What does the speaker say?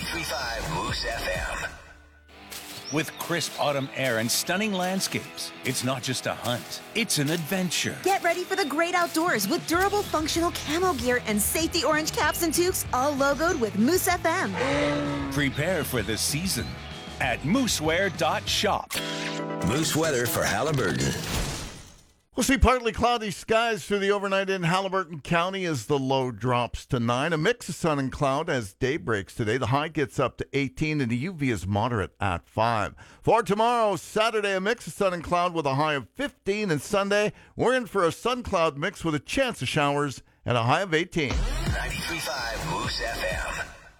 93.5 Moose FM. With crisp autumn air and stunning landscapes, it's not just a hunt, it's an adventure. Get ready for the great outdoors with durable, functional camo gear and safety orange caps and toques, all logoed with Moose FM. Prepare for the season at moosewear.shop. Moose weather for Halliburton. We'll see partly cloudy skies through the overnight in Halliburton County as the low drops to 9. A mix of sun and cloud as day breaks today. The high gets up to 18 and the UV is moderate at 5. For tomorrow, Saturday, a mix of sun and cloud with a high of 15. And Sunday, we're in for a sun-cloud mix with a chance of showers and a high of 18. 93.5 Moose FM.